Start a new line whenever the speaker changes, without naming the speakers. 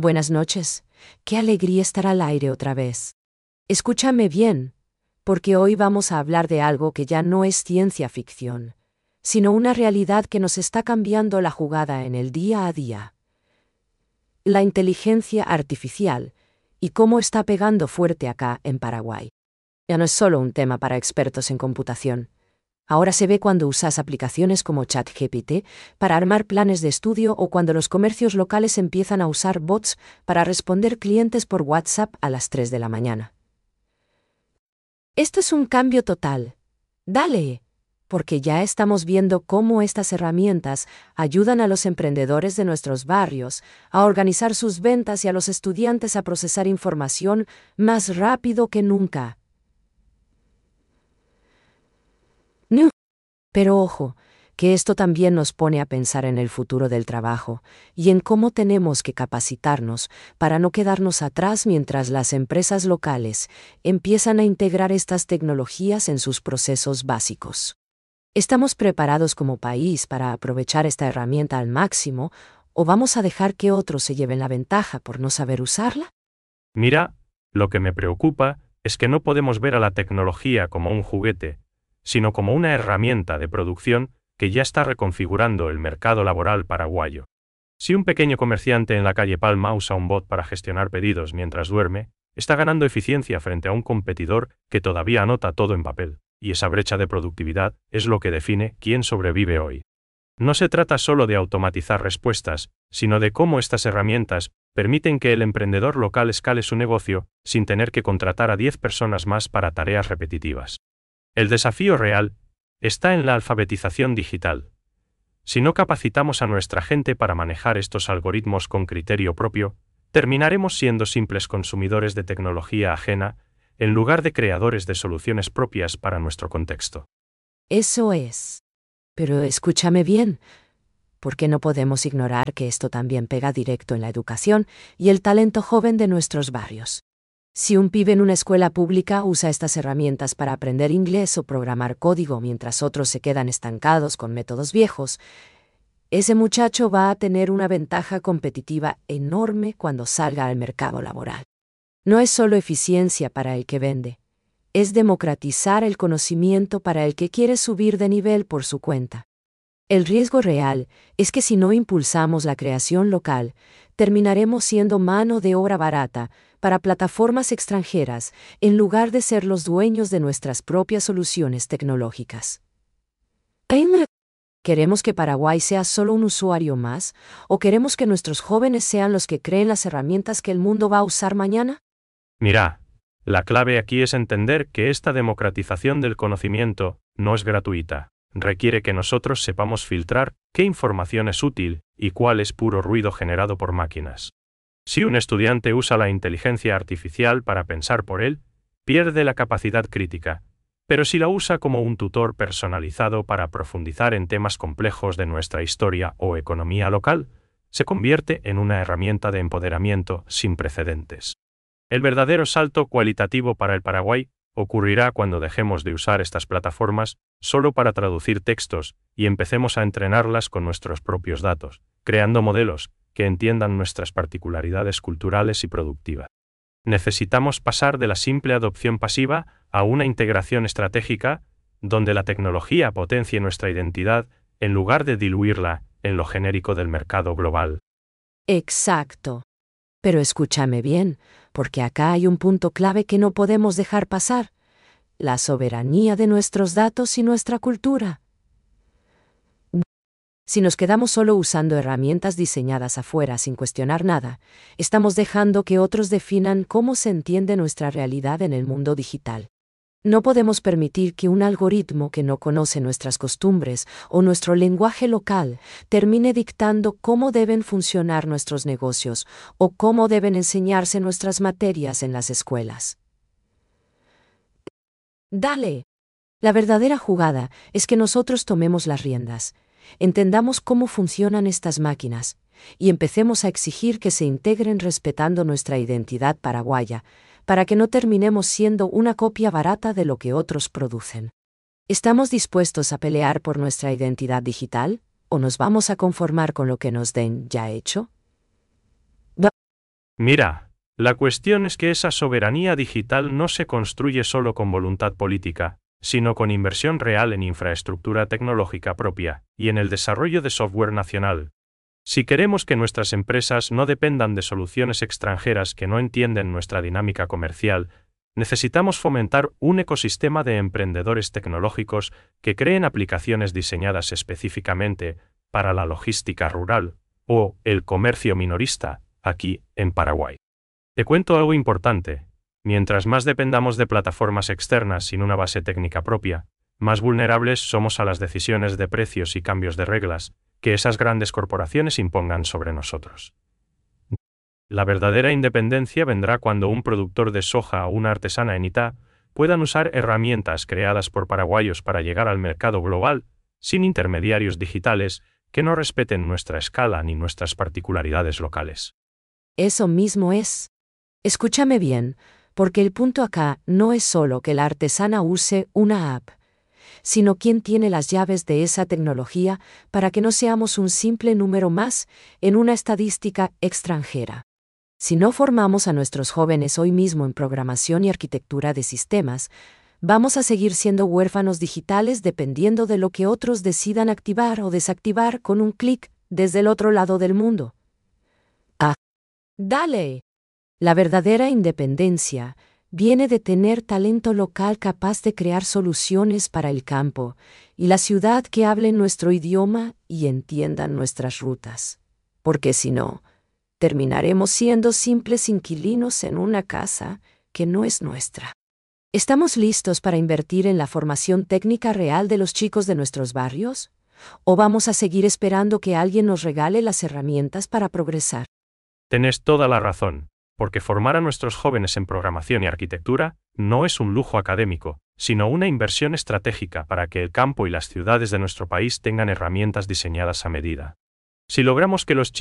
Buenas noches. Qué alegría estar al aire otra vez. Escúchame bien, porque hoy vamos a hablar de algo que ya no es ciencia ficción, sino una realidad que nos está cambiando la jugada en el día a día. La inteligencia artificial y cómo está pegando fuerte acá en Paraguay. Ya no es solo un tema para expertos en computación. Ahora se ve cuando usas aplicaciones como ChatGPT para armar planes de estudio o cuando los comercios locales empiezan a usar bots para responder clientes por WhatsApp a las 3 de la mañana. Esto es un cambio total. Dale, porque ya estamos viendo cómo estas herramientas ayudan a los emprendedores de nuestros barrios a organizar sus ventas y a los estudiantes a procesar información más rápido que nunca. No. Pero ojo, que esto también nos pone a pensar en el futuro del trabajo y en cómo tenemos que capacitarnos para no quedarnos atrás mientras las empresas locales empiezan a integrar estas tecnologías en sus procesos básicos. ¿Estamos preparados como país para aprovechar esta herramienta al máximo o vamos a dejar que otros se lleven la ventaja por no saber usarla?
Mira, lo que me preocupa es que no podemos ver a la tecnología como un juguete, sino como una herramienta de producción que ya está reconfigurando el mercado laboral paraguayo. Si un pequeño comerciante en la calle Palma usa un bot para gestionar pedidos mientras duerme, está ganando eficiencia frente a un competidor que todavía anota todo en papel, y esa brecha de productividad es lo que define quién sobrevive hoy. No se trata solo de automatizar respuestas, sino de cómo estas herramientas permiten que el emprendedor local escale su negocio sin tener que contratar a 10 personas más para tareas repetitivas. El desafío real está en la alfabetización digital. Si no capacitamos a nuestra gente para manejar estos algoritmos con criterio propio, terminaremos siendo simples consumidores de tecnología ajena, en lugar de creadores de soluciones propias para nuestro contexto.
Eso es. Pero escúchame bien, porque no podemos ignorar que esto también pega directo en la educación y el talento joven de nuestros barrios. Si un pibe en una escuela pública usa estas herramientas para aprender inglés o programar código mientras otros se quedan estancados con métodos viejos, ese muchacho va a tener una ventaja competitiva enorme cuando salga al mercado laboral. No es solo eficiencia para el que vende, es democratizar el conocimiento para el que quiere subir de nivel por su cuenta. El riesgo real es que si no impulsamos la creación local, terminaremos siendo mano de obra barata para plataformas extranjeras en lugar de ser los dueños de nuestras propias soluciones tecnológicas. ¿Queremos que Paraguay sea solo un usuario más o queremos que nuestros jóvenes sean los que creen las herramientas que el mundo va a usar mañana?
Mira, la clave aquí es entender que esta democratización del conocimiento no es gratuita. Requiere que nosotros sepamos filtrar qué información es útil y cuál es puro ruido generado por máquinas. Si un estudiante usa la inteligencia artificial para pensar por él, pierde la capacidad crítica, pero si la usa como un tutor personalizado para profundizar en temas complejos de nuestra historia o economía local, se convierte en una herramienta de empoderamiento sin precedentes. El verdadero salto cualitativo para el Paraguay ocurrirá cuando dejemos de usar estas plataformas solo para traducir textos y empecemos a entrenarlas con nuestros propios datos, creando modelos que entiendan nuestras particularidades culturales y productivas. Necesitamos pasar de la simple adopción pasiva a una integración estratégica, donde la tecnología potencie nuestra identidad en lugar de diluirla en lo genérico del mercado global.
Exacto. Pero escúchame bien, porque acá hay un punto clave que no podemos dejar pasar: la soberanía de nuestros datos y nuestra cultura. Si nos quedamos solo usando herramientas diseñadas afuera sin cuestionar nada, estamos dejando que otros definan cómo se entiende nuestra realidad en el mundo digital. No podemos permitir que un algoritmo que no conoce nuestras costumbres o nuestro lenguaje local termine dictando cómo deben funcionar nuestros negocios o cómo deben enseñarse nuestras materias en las escuelas. Dale. La verdadera jugada es que nosotros tomemos las riendas, entendamos cómo funcionan estas máquinas y empecemos a exigir que se integren respetando nuestra identidad paraguaya, para que no terminemos siendo una copia barata de lo que otros producen. ¿Estamos dispuestos a pelear por nuestra identidad digital o nos vamos a conformar con lo que nos den ya hecho?
Mira, la cuestión es que esa soberanía digital no se construye solo con voluntad política, sino con inversión real en infraestructura tecnológica propia y en el desarrollo de software nacional. Si queremos que nuestras empresas no dependan de soluciones extranjeras que no entienden nuestra dinámica comercial, necesitamos fomentar un ecosistema de emprendedores tecnológicos que creen aplicaciones diseñadas específicamente para la logística rural o el comercio minorista, aquí, en Paraguay. Te cuento algo importante. Mientras más dependamos de plataformas externas sin una base técnica propia, más vulnerables somos a las decisiones de precios y cambios de reglas que esas grandes corporaciones impongan sobre nosotros. La verdadera independencia vendrá cuando un productor de soja o una artesana en Itá puedan usar herramientas creadas por paraguayos para llegar al mercado global, sin intermediarios digitales que no respeten nuestra escala ni nuestras particularidades locales.
Eso mismo es. Escúchame bien, porque el punto acá no es solo que la artesana use una app, sino quién tiene las llaves de esa tecnología para que no seamos un simple número más en una estadística extranjera. Si no formamos a nuestros jóvenes hoy mismo en programación y arquitectura de sistemas, vamos a seguir siendo huérfanos digitales dependiendo de lo que otros decidan activar o desactivar con un clic desde el otro lado del mundo. ¡Ah! ¡Dale! La verdadera independencia viene de tener talento local capaz de crear soluciones para el campo y la ciudad que hable nuestro idioma y entiendan nuestras rutas. Porque si no, terminaremos siendo simples inquilinos en una casa que no es nuestra. ¿Estamos listos para invertir en la formación técnica real de los chicos de nuestros barrios? ¿O vamos a seguir esperando que alguien nos regale las herramientas para progresar?
Tenés toda la razón, porque formar a nuestros jóvenes en programación y arquitectura no es un lujo académico, sino una inversión estratégica para que el campo y las ciudades de nuestro país tengan herramientas diseñadas a medida. Si logramos que los